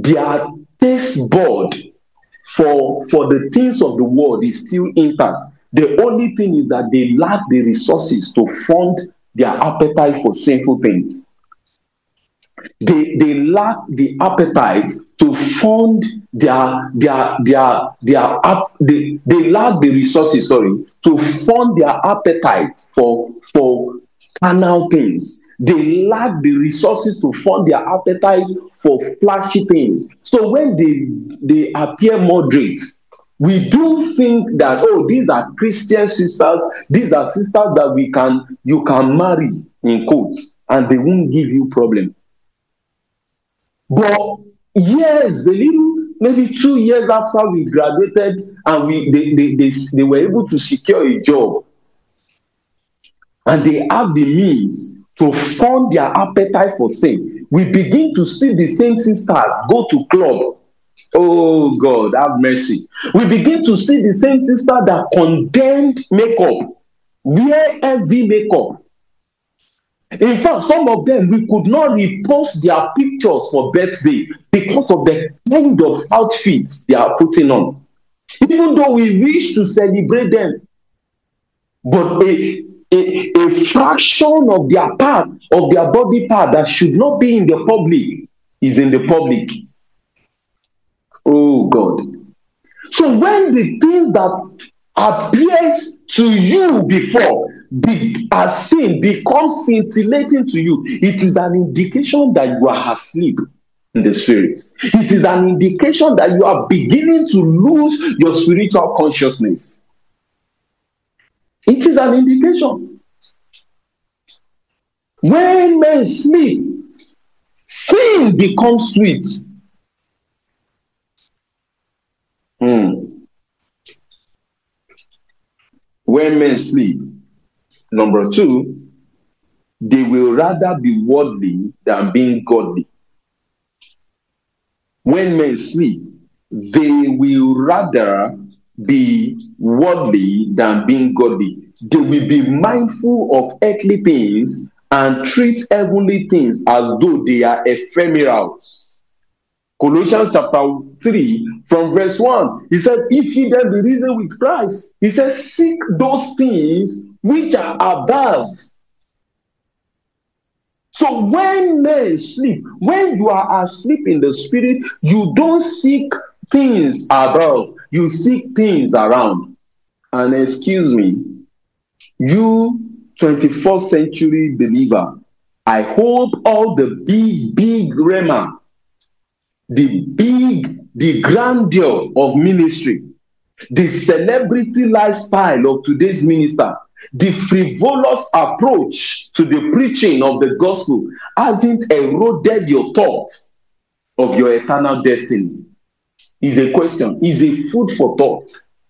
their taste bud for the things of the world is still intact. The only thing is that they lack the resources to fund their appetite for sinful things. They lack the appetite to fund they lack the resources, to fund their appetite for carnal things. They lack the resources to fund their appetite for flashy things. So when they appear moderate, we do think that, oh, these are Christian sisters, these are sisters that you can marry, in quotes, and they won't give you problem. But years, maybe 2 years after we graduated, and they were able to secure a job, and they have the means to fund their appetite for sin, we begin to see the same sisters go to club. Oh God, have mercy. We begin to see the same sister that condemned makeup, wear heavy makeup. In fact, some of them, we could not repost their pictures for birthday because of the kind of outfits they are putting on. Even though we wish to celebrate them, but a fraction of their part, of their body part that should not be in the public is in the public. Oh God. So when the things that appears to you before as sin becomes scintillating to you, it is an indication that you are asleep in the spirit. It is an indication that you are beginning to lose your spiritual consciousness. It is an indication. When men sleep, sin becomes sweet. When men sleep, number 2, they will rather be worldly than being godly. When men sleep, they will rather be worldly than being godly. They will be mindful of earthly things and treat heavenly things as though they are ephemerals. Colossians chapter 3 from verse 1, he said, if ye then be risen with Christ, he says, seek those things which are above. So when men sleep, when you are asleep in the spirit, you don't seek things above, you seek things around. And excuse me, you 21st century believer, I hope all the big rhema, the grandeur of ministry, the celebrity lifestyle of today's minister, the frivolous approach to the preaching of the gospel hasn't eroded your thought of your eternal destiny. Is a question, is a food for thought.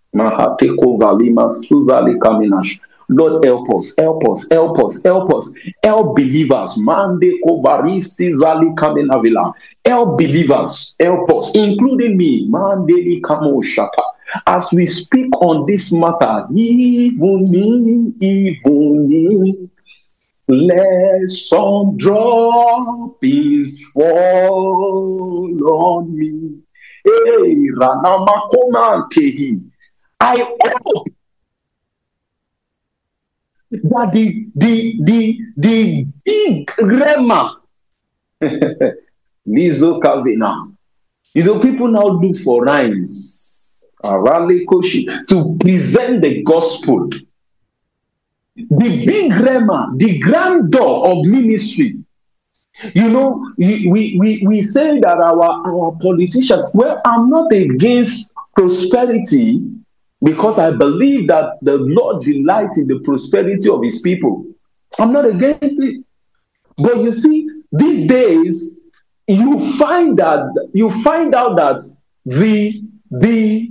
Lord, help us, help us, help us, help us. Help believers. Help believers, help us, including me. As we speak on this matter, even me, let some droppings fall on me. Hey, I hope that the big grammar, people now look for rhymes to present the gospel. The big grammar, the grandeur of ministry. We say that our politicians, well, I'm not against prosperity, because I believe that the Lord delights in the prosperity of his people. I'm not against it. But you see, these days, you find out that the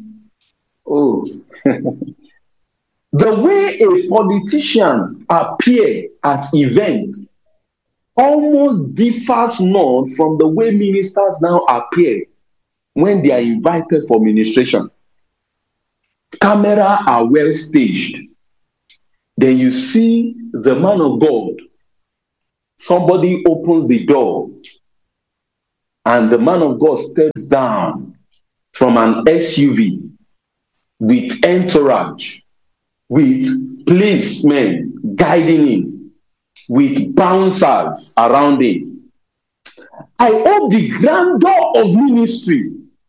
way a politician appears at events almost differs not from the way ministers now appear when they are invited for ministration. Camera are well staged. Then you see the man of God. Somebody opens the door. and the man of God steps down from an SUV with entourage, with policemen guiding him, with bouncers around him. I hope the grandeur of ministry,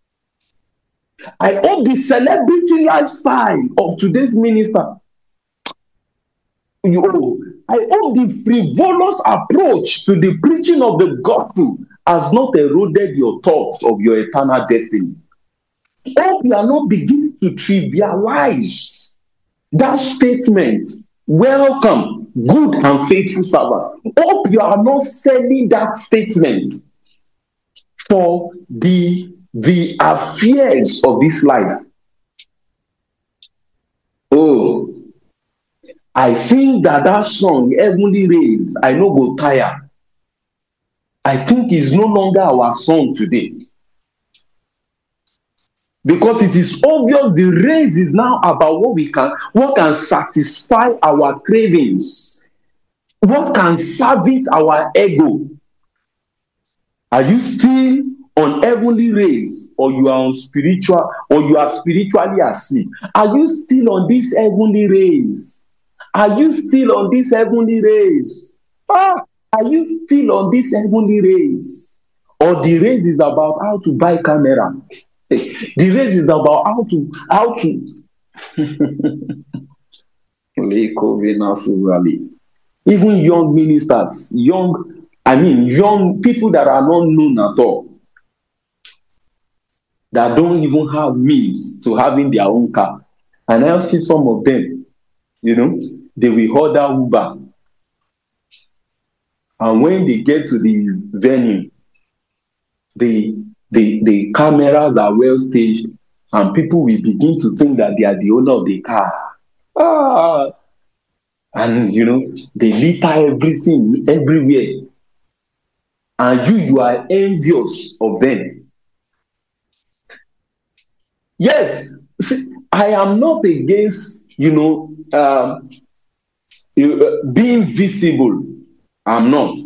I hope the celebrity lifestyle of today's minister, I hope the frivolous approach to the preaching of the gospel has not eroded your thoughts of your eternal destiny. Hope you are not beginning to trivialize that statement, welcome, good and faithful servant. Hope you are not selling that statement for the affairs of this life. Oh, I think that song, Heavenly Rays, I no go tire. I think is no longer our song today. Because it is obvious the race is now about what can satisfy our cravings, what can service our ego. Are you still on heavenly race, or you are on spiritual, or you are spiritually asleep? Are you still on this heavenly race? Are you still on this heavenly race? Are you still on this heavenly race? Or the race is about how to buy camera? The race is about how to even young ministers, young people that are not known at all, that don't even have means to having their own car. And I see some of them, they will order Uber. And when they get to the venue, the cameras are well staged, and people will begin to think that they are the owner of the car. And they litter everything everywhere. And you are envious of them. Yes, see, I am not against being visible. I'm not.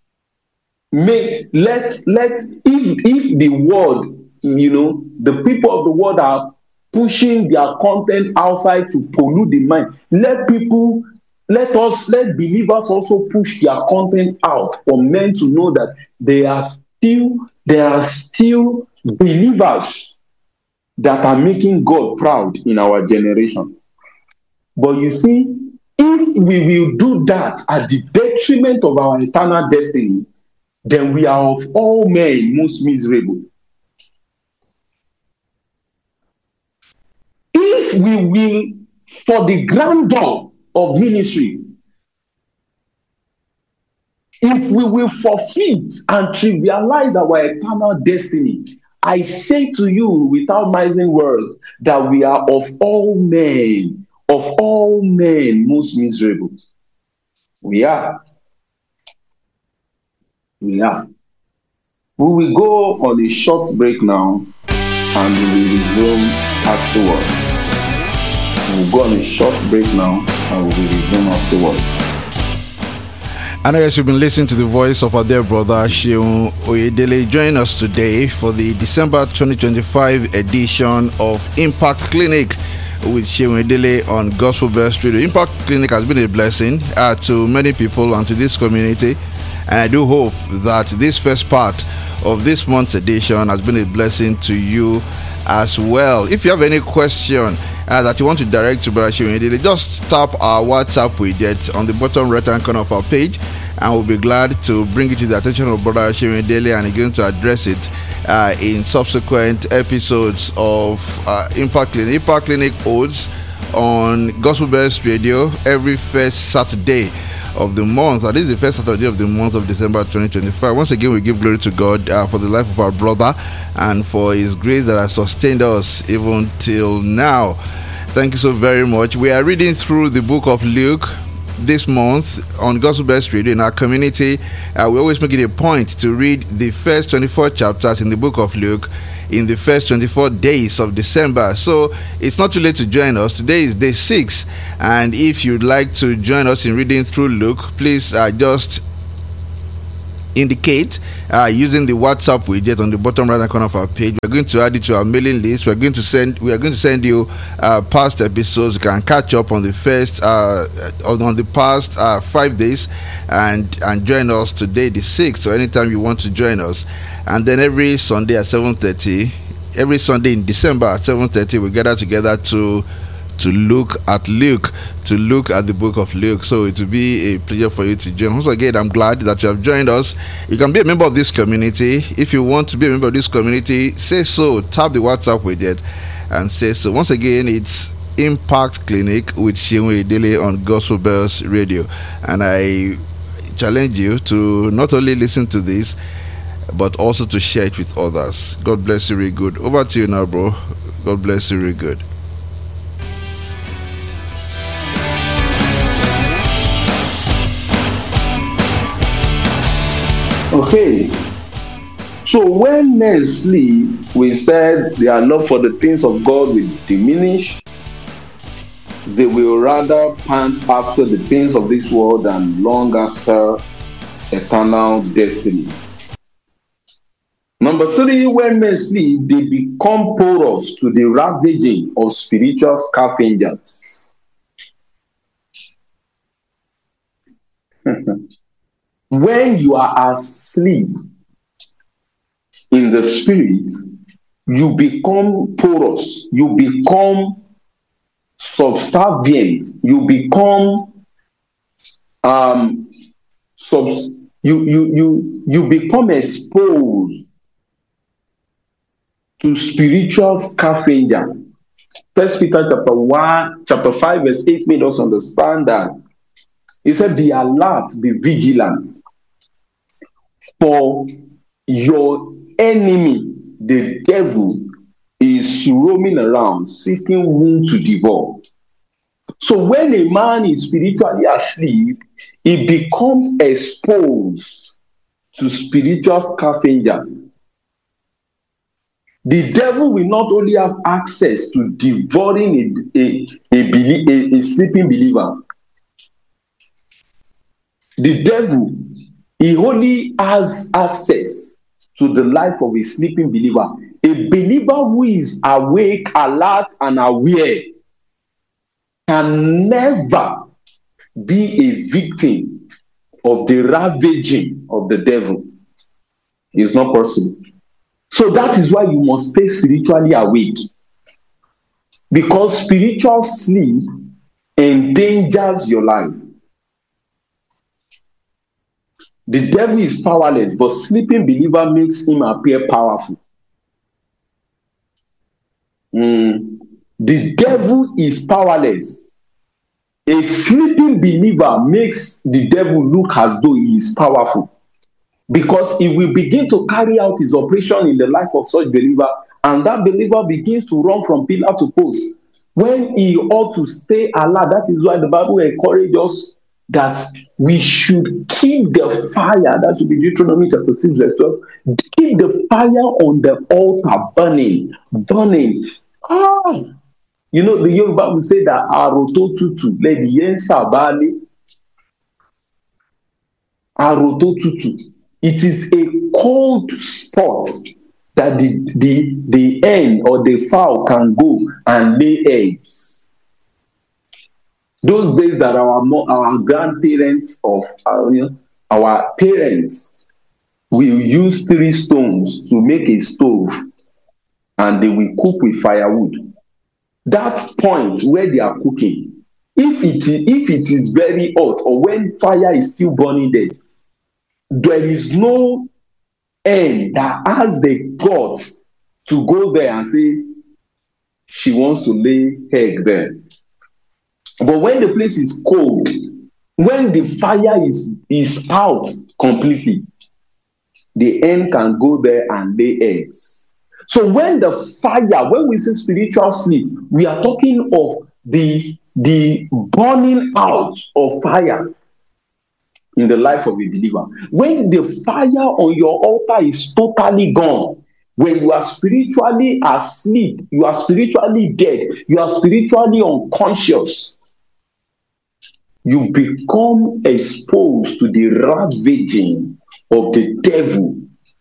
If the world, the people of the world are pushing their content outside to pollute the mind, let believers also push their content out for men to know that there are still believers that are making God proud in our generation. But you see, if we will do that at the detriment of our eternal destiny, then we are of all men most miserable. If we will, for the grandeur of ministry, if we will forfeit and trivialize our eternal destiny, I say to you without mincing words that we are of all men most miserable. We are. We will go on a short break now, and we will resume afterwards. We'll go on a short break now, and we will resume afterwards. I know you've been listening to the voice of our dear brother Seun Oyedele. Join us today for the December 2025 edition of Impact Clinic with Seun Oyedele on Gospel Best Radio. Impact Clinic has been a blessing to many people and to this community. And I do hope that this first part of this month's edition has been a blessing to you as well. If you have any question that you want to direct to Brother Seun Oyedele, just tap our WhatsApp widget on the bottom right-hand corner of our page, and we'll be glad to bring it to the attention of Brother Seun Oyedele and again to address it in subsequent episodes of Impact Clinic. Impact Clinic holds on Gospel Best Radio every first Saturday of the month. This is the first Saturday of the month of December 2025. Once again, we give glory to God for the life of our brother and for his grace that has sustained us even till now. Thank you so very much. We are reading through the book of Luke this month on Gospel Best Radio in our community. We always make it a point to read the first 24 chapters in the book of Luke in the first 24 days of December. So it's not too late to join us. Today is day 6, and if you'd like to join us in reading through Luke, please just indicate using the WhatsApp widget on the bottom right corner of our page. We're going to add it to our mailing list. We are going to send you past episodes. You can catch up on the first on the past 5 days and join us today, the 6th, or anytime you want to join us. And then every Sunday at 7:30, every Sunday in December at 7:30, we gather together to look at Luke, to look at the book of Luke. So it will be a pleasure for you to join. Once again, I'm glad that you have joined us. You can be a member of this community. If you want to be a member of this community, say so. Tap the WhatsApp widget and say so. Once again, it's Impact Clinic with Seun Oyedele on Gospel Bells Radio. And I challenge you to not only listen to this, but also to share it with others. God bless you really good. Over to you now, bro. God bless you really good. Okay, so when men sleep, we said their love for the things of God will diminish. They will rather pant after the things of this world and long after eternal destiny. Number 3, when men sleep, they become porous to the ravaging of spiritual scavengers. When you are asleep in the spirit, you become porous, you become subservient, you become you become exposed to spiritual scavenger. 1 Peter chapter 5 verse 8 made us understand that. He said, be alert, be vigilant, for your enemy, the devil, is roaming around seeking whom to devour. So when a man is spiritually asleep, he becomes exposed to spiritual scavenger. The devil will not only have access to devouring a sleeping believer. The devil, he only has access to the life of a sleeping believer. A believer who is awake, alert, and aware can never be a victim of the ravaging of the devil. It's not possible. So that is why you must stay spiritually awake. Because spiritual sleep endangers your life. The devil is powerless, but sleeping believer makes him appear powerful. The devil is powerless. A sleeping believer makes the devil look as though he is powerful. Because he will begin to carry out his operation in the life of such believer, and that believer begins to run from pillar to post. When he ought to stay alert, that is why the Bible encourages us that we should keep the fire. That should be Deuteronomy chapter 6 verse 12. Keep the fire on the altar burning. You know, the Yoruba will say that Aroto tutu, let the yen sabali. Aroto tutu. It is a cold spot that the hen or the fowl can go and lay eggs. Those days that our grandparents of our parents will use 3 stones to make a stove, and they will cook with firewood. That point where they are cooking, if it is very hot, or when fire is still burning there is no hen that has the guts to go there and say she wants to lay egg there. But when the place is cold, when the fire is out completely, the hen can go there and lay eggs. So when we say spiritual sleep, we are talking of the burning out of fire in the life of a believer. When the fire on your altar is totally gone, when you are spiritually asleep, you are spiritually dead, you are spiritually unconscious, you become exposed to the ravaging of the devil.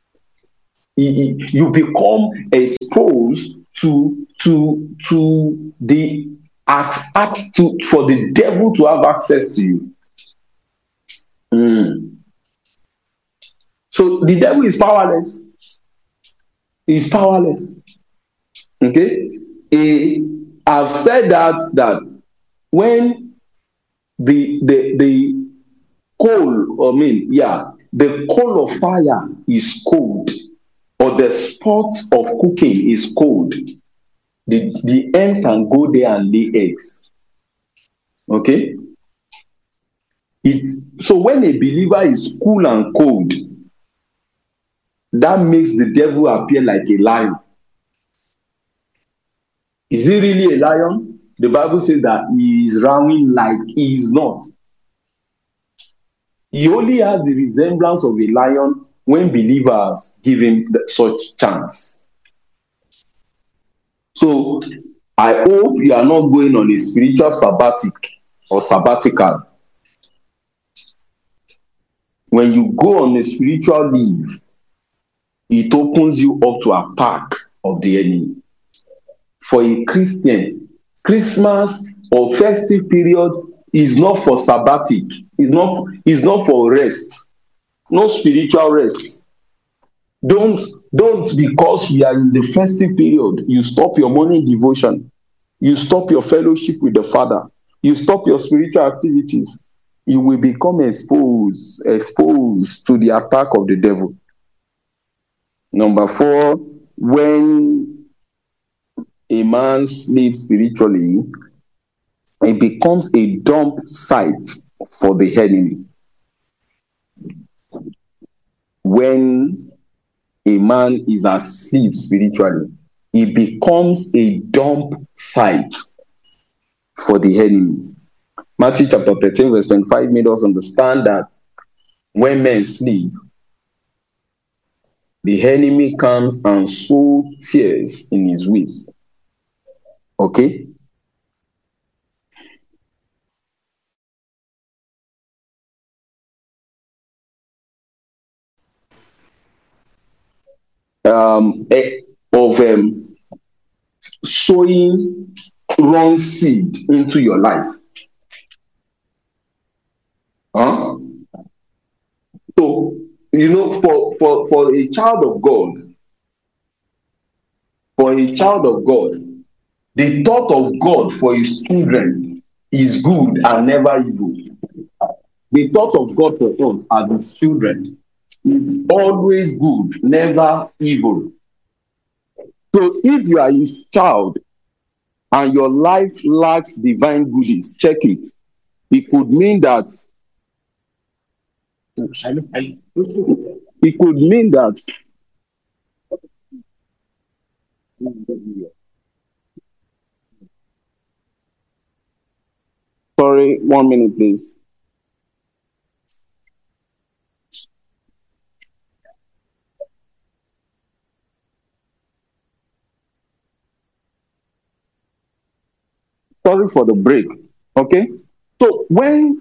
You become exposed to the for the devil to have access to you. So the devil is powerless. He's powerless. Okay? I've said that when the coal of fire is cold, or the spot of cooking is cold, the hen can go there and lay eggs. Okay? So when a believer is cool and cold, that makes the devil appear like a lion. Is he really a lion? The Bible says that he is roaring like he is not. He only has the resemblance of a lion when believers give him such chance. So I hope you are not going on a spiritual sabbatical. When you go on a spiritual leave, it opens you up to attack of the enemy. For a Christian, Christmas or festive period is not for sabbatic. It's not for rest. No spiritual rest. Don't because we are in the festive period, you stop your morning devotion. You stop your fellowship with the Father. You stop your spiritual activities. You will become exposed to the attack of the devil. Number 4, when a man sleeps spiritually, it becomes a dump site for the enemy. When a man is asleep spiritually, it becomes a dump site for the enemy. Matthew chapter 13 verse 25 made us understand that when men sleep, the enemy comes and sows tears in his waist. Okay? Sowing wrong seed into your life. So, for a child of God, the thought of God for his children is good and never evil. The thought of God for us as his children is always good, never evil. So if you are his child and your life lacks divine goodies, check it. It could mean that sorry, 1 minute, please. Sorry for the break. Okay? So when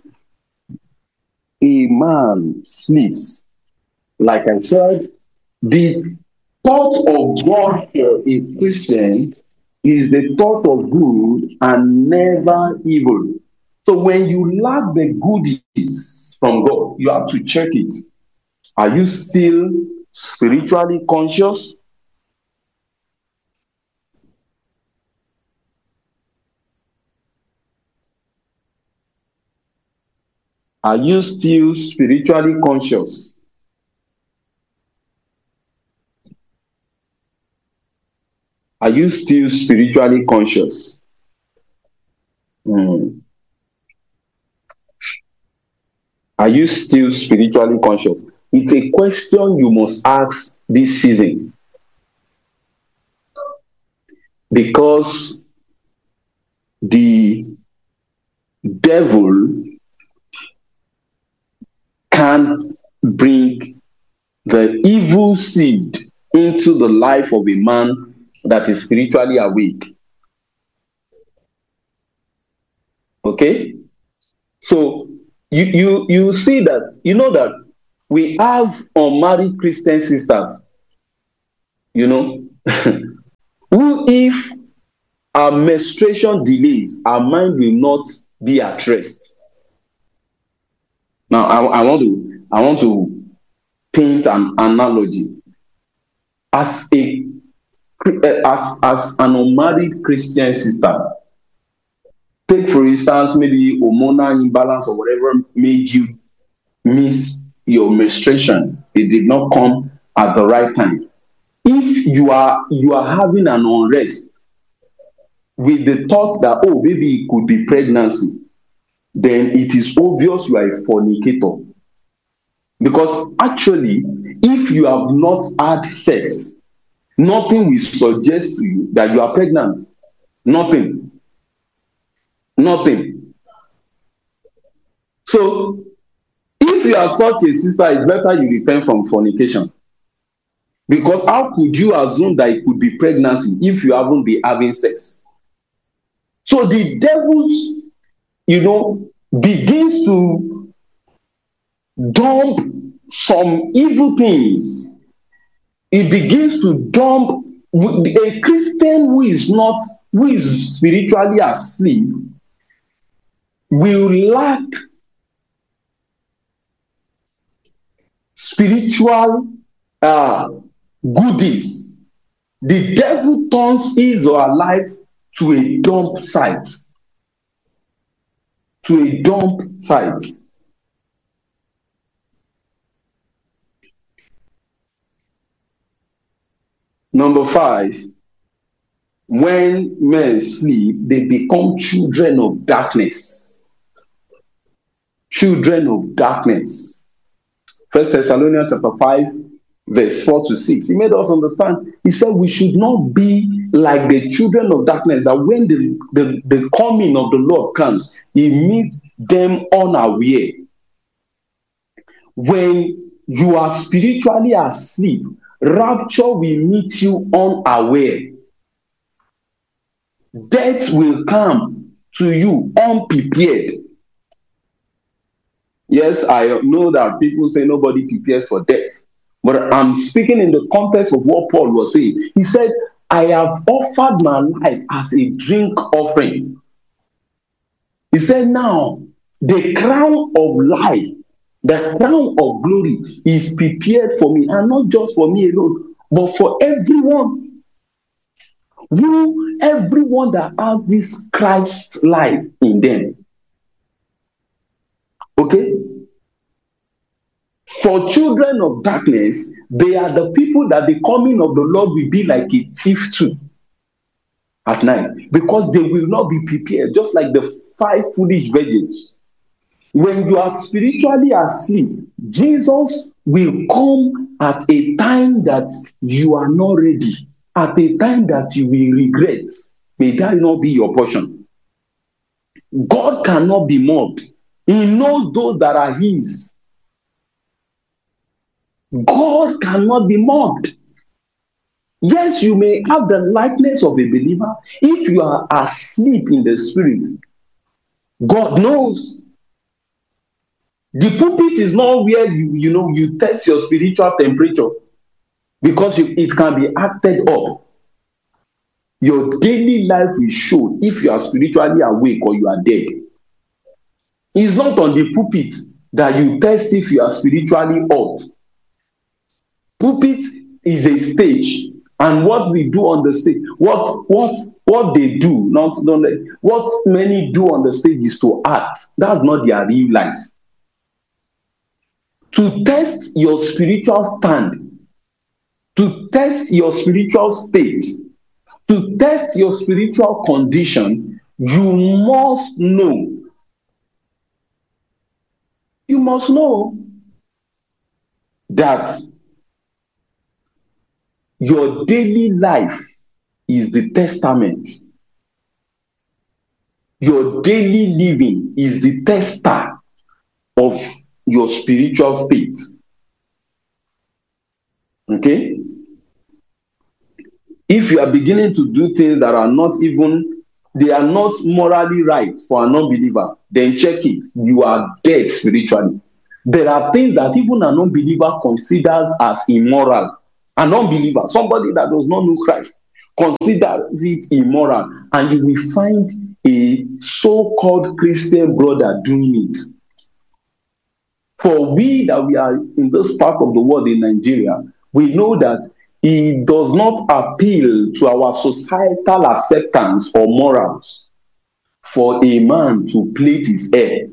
a man sleeps, like I said, the thought of God for a Christian is the thought of good and never evil. So when you lack the goodies from God, you have to check it. Are you still spiritually conscious? Are you still spiritually conscious? Are you still spiritually conscious? Are you still spiritually conscious? It's a question you must ask this season. Because the devil can't bring the evil seed into the life of a man that is spiritually awake. Okay? So you see that, you know that we have unmarried Christian sisters, who, if our menstruation delays, our mind will not be at rest. Now, I want to paint an analogy. As an unmarried Christian sister, take for instance, maybe hormonal imbalance or whatever made you miss your menstruation. It did not come at the right time. If you are having an unrest with the thought that, oh, maybe it could be pregnancy, then it is obvious you are a fornicator. Because actually, if you have not had sex, nothing will suggest to you that you are pregnant. Nothing. So, if you are such a sister, it's better you repent from fornication. Because how could you assume that it could be pregnancy if you haven't been having sex? So the devil, begins to dump some evil things. He begins to dump a Christian who is spiritually asleep will lack spiritual goodies. The devil turns his or her life to a dump site. Number 5, when men sleep, they become children of darkness. Children of darkness. 1 Thessalonians chapter 5, verse 4-6. He made us understand. He said we should not be like the children of darkness, that when the coming of the Lord comes, he meets them unaware. When you are spiritually asleep, rapture will meet you unaware. Death will come to you unprepared. Yes, I know that people say nobody prepares for death. But I'm speaking in the context of what Paul was saying. He said, I have offered my life as a drink offering. He said, now, the crown of life, the crown of glory is prepared for me, and not just for me alone, but for everyone. Everyone that has this Christ life in them. Okay? For children of darkness, they are the people that the coming of the Lord will be like a thief to at night, because they will not be prepared, just like the 5 foolish virgins. When you are spiritually asleep, Jesus will come at a time that you are not ready, at a time that you will regret. May that not be your portion. God cannot be mocked. He knows those that are his. God cannot be mocked. Yes, you may have the likeness of a believer. If you are asleep in the spirit, God knows. The pulpit is not where you test your spiritual temperature, because it can be acted up. Your daily life will show if you are spiritually awake or you are dead. It's not on the pulpit that you test if you are spiritually hot. Pulpit is a stage, and what we do on the stage, what they do, what many do on the stage is to act. That's not their real life. To test your spiritual stand, to test your spiritual state, to test your spiritual condition, you must know. You must know that your daily life is the testament. Your daily living is the tester of your spiritual state. Okay? If you are beginning to do things that are not morally right for an unbeliever, then check it. You are dead spiritually. There are things that even an unbeliever considers as immoral. An unbeliever, somebody that does not know Christ, considers it immoral, and you will find a so-called Christian brother doing it. For we that we are in this part of the world in Nigeria, we know that it does not appeal to our societal acceptance or morals for a man to plait his hair.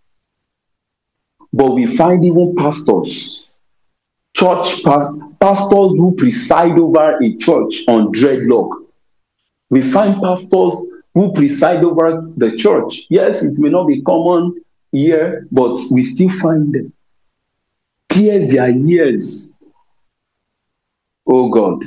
But we find even pastors, pastors who preside over a church on dreadlock. We find pastors who preside over the church. Yes, it may not be common here, but we still find them. Pierce their ears. Oh God.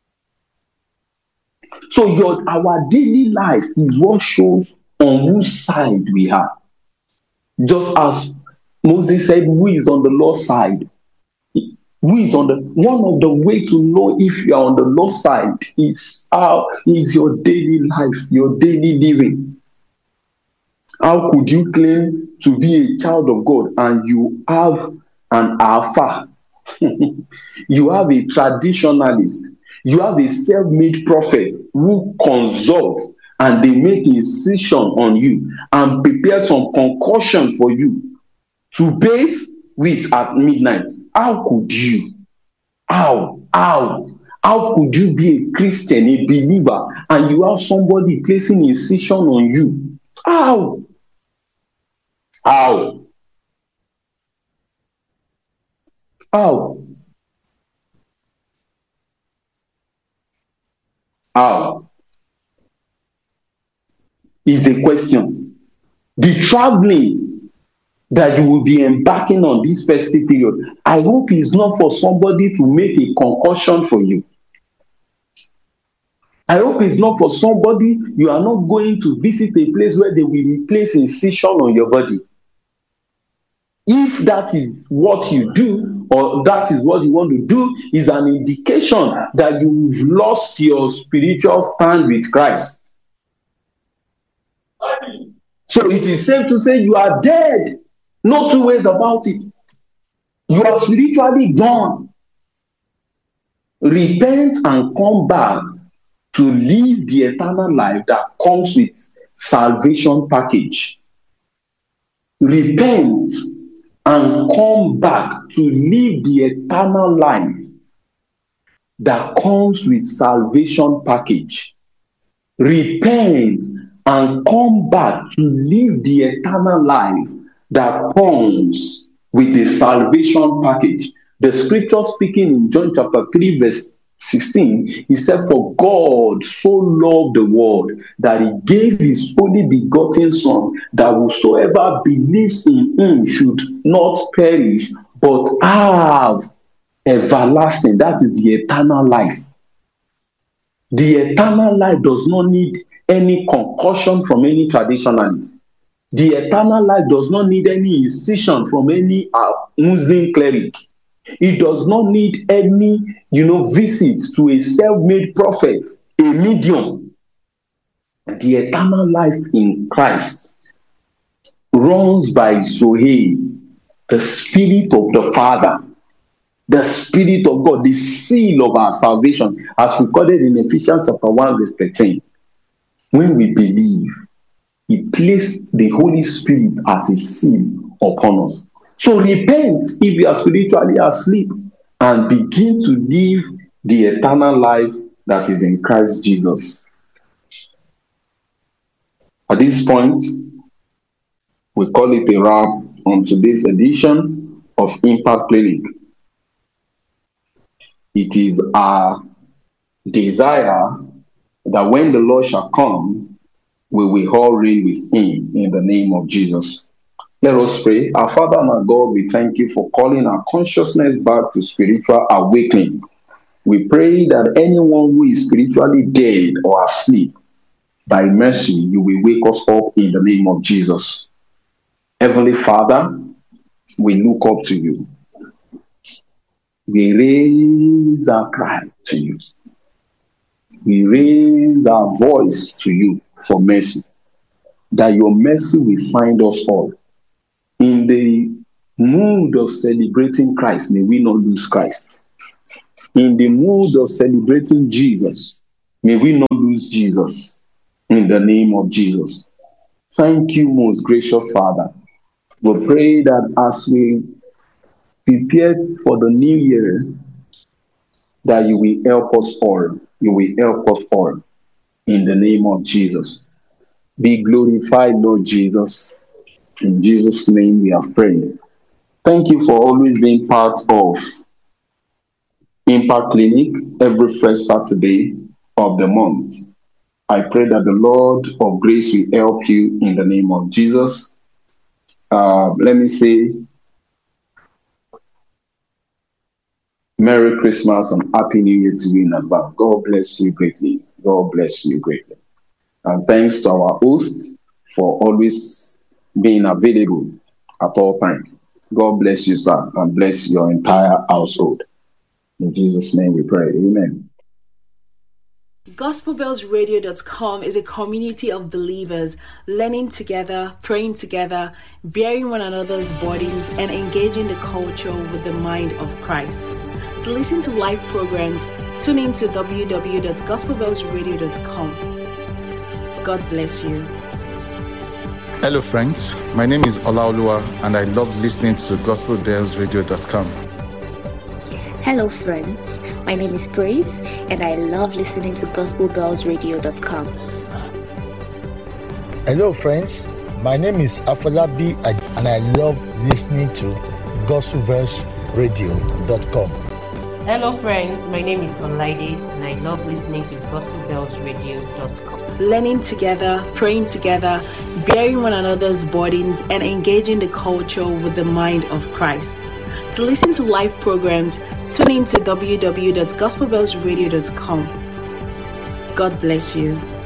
So our daily life is what shows on whose side we are. Just as Moses said, who is on the Lord's side? Who is on the one of the way to know if you are on the Lord's side is how is your daily life, your daily living. How could you claim to be a child of God and you have an alpha? You have a traditionalist. You have a self-made prophet who consults and they make a decision on you and prepare some concoction for you to bathe with at midnight. How could you? How could you be a Christian, a believer, and you have somebody placing a decision on you? How? Is the question. The traveling that you will be embarking on this festive period, I hope it's not for somebody to make a concussion for you. I hope it's not for somebody, you are not going to visit a place where they will place incision on your body. If that is what you do, or that is what you want to do, is an indication that you've lost your spiritual stand with Christ. So it is safe to say you are dead. No two ways about it. You are spiritually gone. Repent and come back to live the eternal life that comes with salvation package. Repent and come back to live the eternal life that comes with salvation package. Repent and come back to live the eternal life that comes with the salvation package. The scripture speaking in John chapter 3 verse 16, he said, for God so loved the world that he gave his only begotten son, that whosoever believes in him should not perish but have everlasting. That is the eternal life. The eternal life does not need any concussion from any traditionalist. The eternal life does not need any incision from any Muslim cleric. It does not need any, visit to a self-made prophet, a medium. The eternal life in Christ runs by Zoe, the Spirit of the Father, the Spirit of God, the seal of our salvation, as recorded in Ephesians chapter 1 verse 13. When we believe, he placed the Holy Spirit as a seal upon us. So repent if you are spiritually asleep and begin to live the eternal life that is in Christ Jesus. At this point, we call it a wrap on today's edition of Impact Clinic. It is our desire that when the Lord shall come, we will all reign with him in the name of Jesus. Let us pray. Our Father and our God, we thank you for calling our consciousness back to spiritual awakening. We pray that anyone who is spiritually dead or asleep, by mercy, you will wake us up in the name of Jesus. Heavenly Father, we look up to you. We raise our cry to you. We raise our voice to you for mercy, that your mercy will find us all in the mood of celebrating Christ, may we not lose Christ. In the mood of celebrating Jesus, may we not lose Jesus. In the name of Jesus. Thank you, most gracious Father. We pray that as we prepare for the new year, that you will help us all. You will help us all. In the name of Jesus. Be glorified, Lord Jesus. In Jesus' name we have prayed. Thank you for always being part of Impact Clinic every first Saturday of the month. I pray that the Lord of grace will help you in the name of Jesus. Let me say Merry Christmas and Happy New Year to you in advance. God bless you greatly. God bless you greatly. And thanks to our hosts for always being available at all times. God bless you, sir, and bless your entire household. In Jesus' name we pray. Amen. GospelBellsRadio.com is a community of believers learning together, praying together, bearing one another's burdens, and engaging the culture with the mind of Christ. To listen to live programs, tune in to www.gospelbellsradio.com. God bless you. Hello friends, my name is Olaoluwa and I love listening to GospelBellsRadio.com. Hello friends, my name is Praise and I love listening to GospelBellsRadio.com. Hello friends, my name is Afolabi and I love listening to GospelBellsRadio.com. Hello friends, my name is Olaide and I love listening to GospelBellsRadio.com. Learning together, praying together, bearing one another's burdens, and engaging the culture with the mind of Christ. To listen to live programs, tune in to www.gospelbellsradio.com. God bless you.